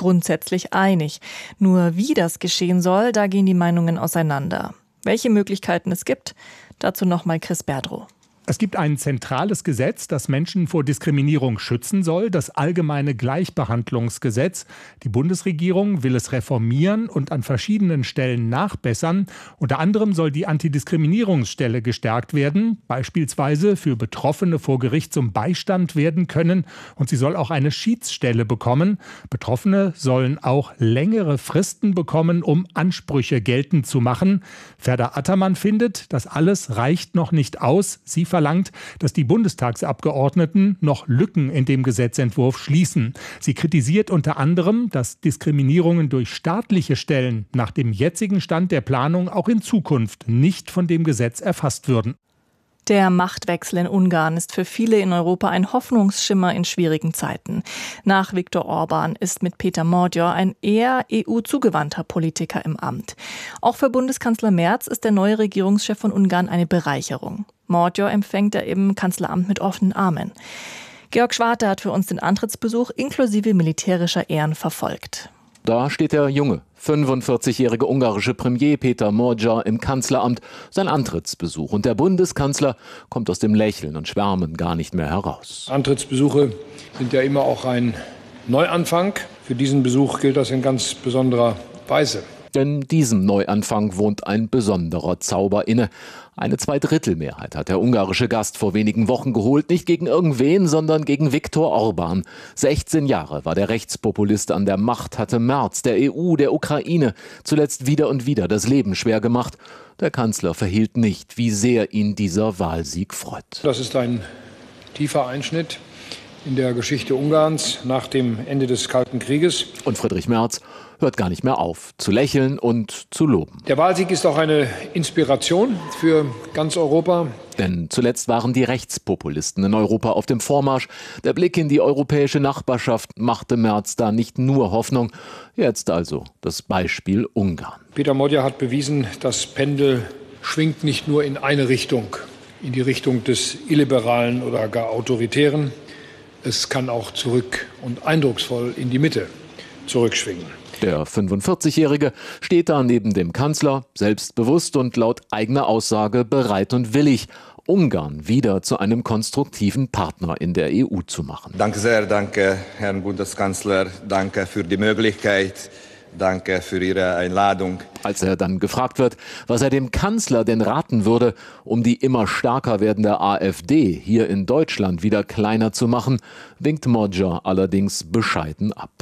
grundsätzlich einig. Nur wie das geschehen soll, da gehen die Meinungen auseinander. Welche Möglichkeiten es gibt, dazu nochmal Chris Berdrow. Es gibt ein zentrales Gesetz, das Menschen vor Diskriminierung schützen soll, das Allgemeine Gleichbehandlungsgesetz. Die Bundesregierung will es reformieren und an verschiedenen Stellen nachbessern. Unter anderem soll die Antidiskriminierungsstelle gestärkt werden, beispielsweise für Betroffene vor Gericht zum Beistand werden können. Und sie soll auch eine Schiedsstelle bekommen. Betroffene sollen auch längere Fristen bekommen, um Ansprüche geltend zu machen. Ferda Attermann findet, das alles reicht noch nicht aus. Sie verlangt, dass die Bundestagsabgeordneten noch Lücken in dem Gesetzentwurf schließen. Sie kritisiert unter anderem, dass Diskriminierungen durch staatliche Stellen nach dem jetzigen Stand der Planung auch in Zukunft nicht von dem Gesetz erfasst würden. Der Machtwechsel in Ungarn ist für viele in Europa ein Hoffnungsschimmer in schwierigen Zeiten. Nach Viktor Orbán ist mit Péter Magyar ein eher EU-zugewandter Politiker im Amt. Auch für Bundeskanzler Merz ist der neue Regierungschef von Ungarn eine Bereicherung. Magyar empfängt er im Kanzleramt mit offenen Armen. Georg Schwarte hat für uns den Antrittsbesuch inklusive militärischer Ehren verfolgt. Da steht der junge, 45-jährige ungarische Premier Péter Magyar im Kanzleramt, sein Antrittsbesuch. Und der Bundeskanzler kommt aus dem Lächeln und Schwärmen gar nicht mehr heraus. Antrittsbesuche sind ja immer auch ein Neuanfang. Für diesen Besuch gilt das in ganz besonderer Weise. Denn diesem Neuanfang wohnt ein besonderer Zauber inne. Eine Zweidrittelmehrheit hat der ungarische Gast vor wenigen Wochen geholt, nicht gegen irgendwen, sondern gegen Viktor Orbán. 16 Jahre war der Rechtspopulist an der Macht, hatte Merz, der EU, der Ukraine zuletzt wieder und wieder das Leben schwer gemacht. Der Kanzler verhehlt nicht, wie sehr ihn dieser Wahlsieg freut. Das ist ein tiefer Einschnitt in der Geschichte Ungarns nach dem Ende des Kalten Krieges. Und Friedrich Merz hört gar nicht mehr auf, zu lächeln und zu loben. Der Wahlsieg ist auch eine Inspiration für ganz Europa. Denn zuletzt waren die Rechtspopulisten in Europa auf dem Vormarsch. Der Blick in die europäische Nachbarschaft machte Merz da nicht nur Hoffnung. Jetzt also das Beispiel Ungarn. Péter Magyar hat bewiesen, das Pendel schwingt nicht nur in eine Richtung, in die Richtung des Illiberalen oder gar Autoritären. Es kann auch zurück und eindrucksvoll in die Mitte zurückschwingen. Der 45-Jährige steht da neben dem Kanzler, selbstbewusst und laut eigener Aussage bereit und willig, Ungarn wieder zu einem konstruktiven Partner in der EU zu machen. Danke sehr, danke, Herrn Bundeskanzler, danke für die Möglichkeit. Danke für Ihre Einladung. Als er dann gefragt wird, was er dem Kanzler denn raten würde, um die immer stärker werdende AfD hier in Deutschland wieder kleiner zu machen, winkt Magyar allerdings bescheiden ab.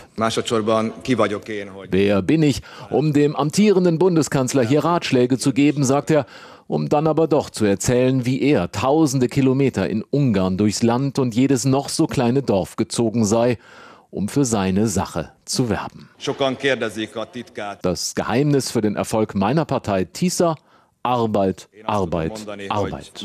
Wer bin ich, um dem amtierenden Bundeskanzler hier Ratschläge zu geben, sagt er, um dann aber doch zu erzählen, wie er tausende Kilometer in Ungarn durchs Land und jedes noch so kleine Dorf gezogen sei, um für seine Sache zu werben. Das Geheimnis für den Erfolg meiner Partei TISA: Arbeit, Arbeit, Arbeit.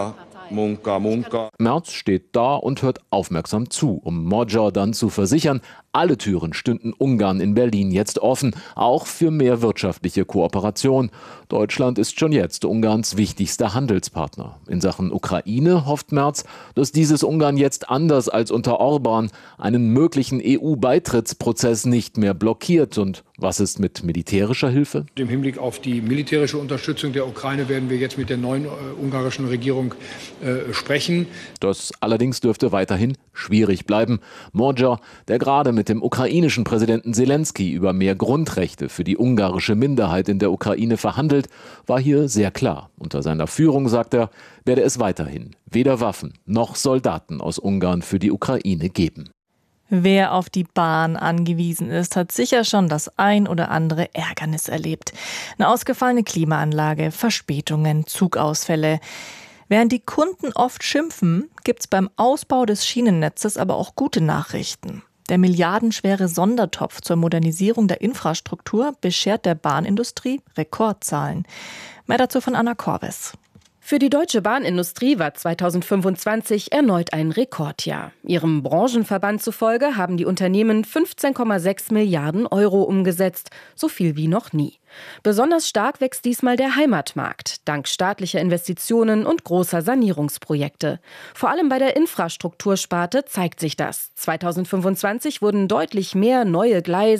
Merz steht da und hört aufmerksam zu, um Magyar dann zu versichern, alle Türen stünden Ungarn in Berlin jetzt offen, auch für mehr wirtschaftliche Kooperation. Deutschland ist schon jetzt Ungarns wichtigster Handelspartner. In Sachen Ukraine hofft Merz, dass dieses Ungarn jetzt anders als unter Orbán einen möglichen EU-Beitrittsprozess nicht mehr blockiert. Und was ist mit militärischer Hilfe? Im Hinblick auf die militärische Unterstützung der Ukraine werden wir jetzt mit der neuen ungarischen Regierung sprechen. Das allerdings dürfte weiterhin schwierig bleiben. Magyar, der gerade mit dem ukrainischen Präsidenten Selenskyj über mehr Grundrechte für die ungarische Minderheit in der Ukraine verhandelt, war hier sehr klar. Unter seiner Führung, sagt er, werde es weiterhin weder Waffen noch Soldaten aus Ungarn für die Ukraine geben. Wer auf die Bahn angewiesen ist, hat sicher schon das ein oder andere Ärgernis erlebt. Eine ausgefallene Klimaanlage, Verspätungen, Zugausfälle. Während die Kunden oft schimpfen, gibt's beim Ausbau des Schienennetzes aber auch gute Nachrichten. Der milliardenschwere Sondertopf zur Modernisierung der Infrastruktur beschert der Bahnindustrie Rekordzahlen. Mehr dazu von Anna Korves. Für die deutsche Bahnindustrie war 2025 erneut ein Rekordjahr. Ihrem Branchenverband zufolge haben die Unternehmen 15,6 Milliarden Euro umgesetzt, so viel wie noch nie. Besonders stark wächst diesmal der Heimatmarkt, dank staatlicher Investitionen und großer Sanierungsprojekte. Vor allem bei der Infrastruktursparte zeigt sich das. 2025 wurden deutlich mehr neue Gleise,